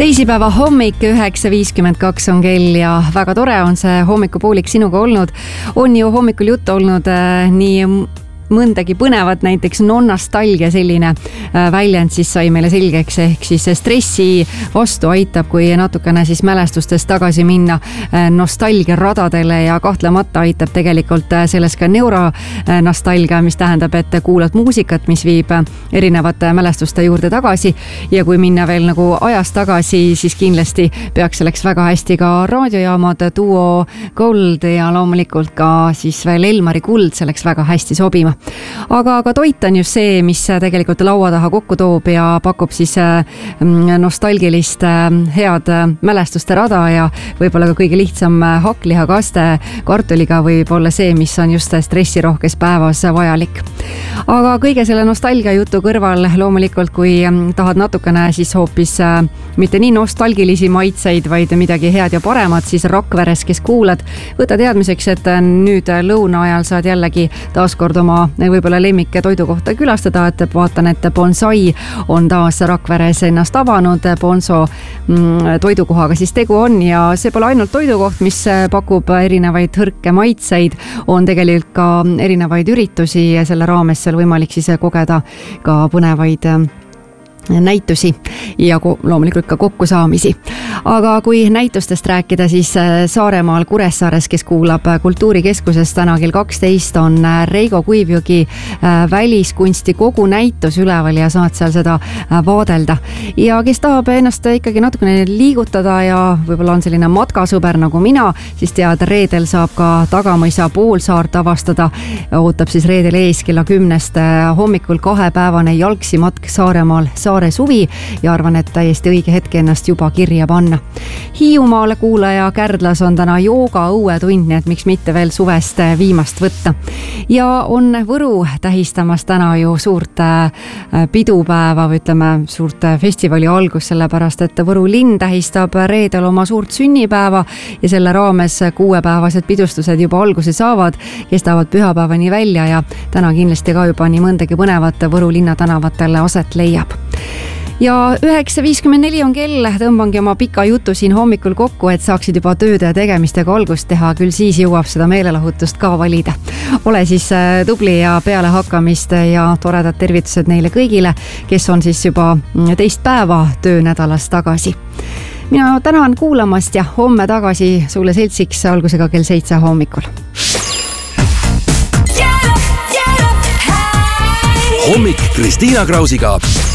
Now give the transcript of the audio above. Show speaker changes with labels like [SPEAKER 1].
[SPEAKER 1] Teisipäeva hommik 9.52 on kell ja väga tore on see hommikupoolik sinuga olnud. On ju hommikul juttu olnud nii mõndagi põnevat, näiteks nostalgia selline väljend siis sai meile selgeks, ehk siis stressi vastu aitab, kui natukene siis mälestustest tagasi minna nostalgia radadele ja kahtlemata aitab tegelikult selles ka neuronostalgia, mis tähendab, et kuulad muusikat, mis viib erinevate mälestuste juurde tagasi ja kui minna veel nagu ajas tagasi, siis kindlasti peaks selleks väga hästi ka raadiojaamad, Duo Gold ja loomulikult ka siis veel Elmari Kuld selleks väga hästi sobima. Aga toit on just see, mis tegelikult laua taha kokku toob ja pakub siis nostalgilist head mälestuste rada ja võib-olla ka kõige lihtsam hakklihakaste kartuliga võib olla see, mis on just stressirohkes päevas vajalik. Aga kõige selle nostalgia jutu kõrval loomulikult, kui tahad natukene siis hoopis mitte nii nostalgilisi maitseid, vaid midagi head ja paremat, siis Rakveres, kes kuulad, võta teadmiseks, et nüüd lõuna ajal saad jällegi taaskord oma võib-olla lemmike toidu kohta külastada, et vaatan, et Bonsai on taas Rakveres ennast avanud, Bonso toidukohaga siis tegu on ja see pole ainult toidukoht, mis pakub erinevaid hõrke maitseid, on tegelikult ka erinevaid üritusi ja selle raames seal võimalik siis kogeda ka põnevaid näitusi ja loomulikult ka kokkusaamisi. Aga kui näitustest rääkida, siis Saaremaal Kuressaares, kes kuulab Kultuurikeskuses täna kell 12, on Reigo Kuivjõgi väliskunsti kogu näitus üleval ja saad seal seda vaadelda. Ja kes tahab ennast ikkagi natukene liigutada ja võib-olla on selline matkasõber nagu mina, siis tead, reedel saab ka Tagamõisa poolsaart avastada. Ootab siis reedel ees kella 10 hommikul 2-päevane jalgsi matk Saaremaal Saare suvi ja arvan, et täiesti õige hetk ennast juba kirja panna. Hiiumaale kuulaja Kärdlas on täna jooga õuetund, nii et miks mitte veel suvest viimast võtta. Ja on Võru tähistamas täna ju suurt pidupäeva või ütleme suurt festivali algus, sellepärast et Võru linn tähistab reedel oma suurt sünnipäeva ja selle raames 6-päevased pidustused juba alguse saavad, kestavad pühapäevani välja ja täna kindlasti ka juba nii mõndagi põnevat Võru linna tänavatele aset leiab. Ja 9.54 on kell, tõmbangi oma pika jutu siin hommikul kokku, et saaksid juba tööde ja tegemistega algust teha, küll siis jõuab seda meelelahutust ka valida. Ole siis tubli ja peale hakkamist ja toredad tervitused neile kõigile, kes on siis juba teist päeva töönädalas tagasi. Mina tänan kuulamast ja homme tagasi sulle seltsiks algusega kell 7 hommikul.
[SPEAKER 2] Hommik Kristiina Krausiga.